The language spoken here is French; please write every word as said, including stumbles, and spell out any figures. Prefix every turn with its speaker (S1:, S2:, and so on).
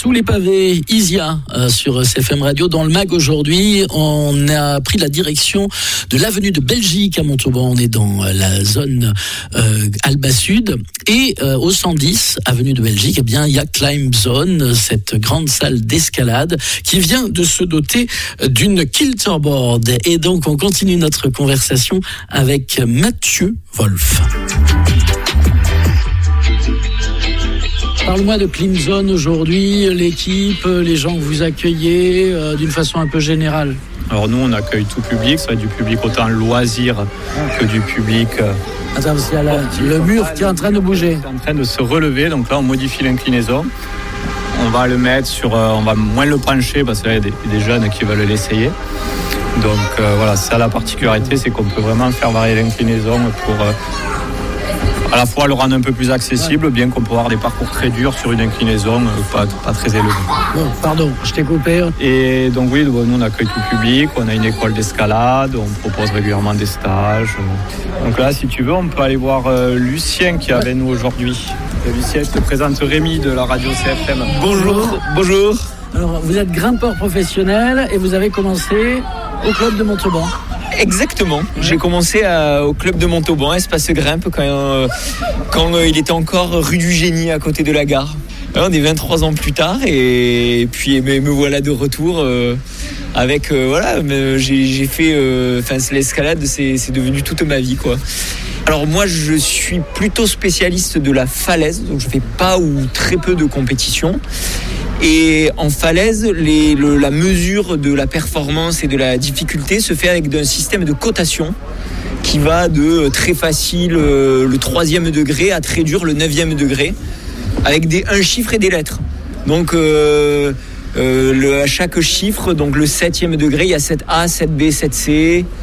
S1: sous les pavés, Isia euh, sur C F M Radio. Dans le mag aujourd'hui, on a pris la direction de l'avenue de Belgique à Montauban. On est dans la zone euh, Alba Sud. Et euh, au cent dix, avenue de Belgique, eh bien, il y a Climb Zone, cette grande salle d'escalade qui vient de se doter d'une kilterboard. Et donc, on continue notre conversation avec Mathieu Wolf. Parle-moi de Climb Zone aujourd'hui, l'équipe, les gens que vous accueillez euh, d'une façon un peu générale.
S2: Alors nous, on accueille tout public, ça va être du public autant loisir que du public... Euh,
S1: Attends, parce qu'il y a la, le mur qui est en train de bouger.
S2: C'est en train de se relever, donc là on modifie l'inclinaison. On va le mettre sur... Euh, on va moins le pencher parce qu'il y a des, des jeunes qui veulent l'essayer. Donc euh, voilà, ça la particularité, c'est qu'on peut vraiment faire varier l'inclinaison pour... Euh, à la fois le rendre un peu plus accessible, bien qu'on peut avoir des parcours très durs sur une inclinaison pas, pas très élevée.
S1: Bon, pardon, je t'ai coupé.
S2: Et donc oui, nous on accueille tout le public, on a une école d'escalade, on propose régulièrement des stages. Donc là, si tu veux, on peut aller voir euh, Lucien qui est avec nous aujourd'hui. Et Lucien, je te présente Rémi de la radio C F M.
S3: Bonjour, bonjour.
S1: Alors, vous êtes grimpeur professionnel et vous avez commencé au club de Montauban.
S3: Exactement. J'ai commencé à, au club de Montauban, Espace Grimpe, quand, euh, quand euh, il était encore rue du Génie, à côté de la gare. Là, on est vingt-trois ans plus tard et puis me, me voilà de retour euh, avec euh, voilà. J'ai, j'ai fait, enfin euh, l'escalade, c'est, c'est devenu toute ma vie, quoi. Alors moi, je suis plutôt spécialiste de la falaise, donc je fais pas ou très peu de compétition. Et en falaise, les, le, la mesure de la performance et de la difficulté se fait avec un système de cotation qui va de très facile, euh, le troisième degré, à très dur, le neuvième degré, avec des un chiffre et des lettres. Donc euh, euh, le, à chaque chiffre, donc le septième degré, il y a sept A, sept B, sept C.